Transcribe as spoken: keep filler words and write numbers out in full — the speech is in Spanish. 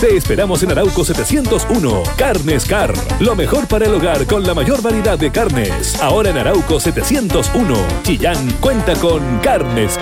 Te esperamos en Arauco setecientos uno. Carnes Car. Lo mejor para el hogar con la mayor variedad de carnes. Ahora en Arauco setecientos uno. Chillán cuenta con Carnes